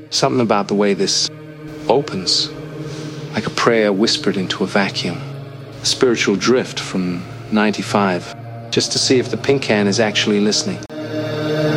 Something about the way this opens, like a prayer whispered into a vacuum. A spiritual drift from 95, just to see if the Pink Can is actually listening.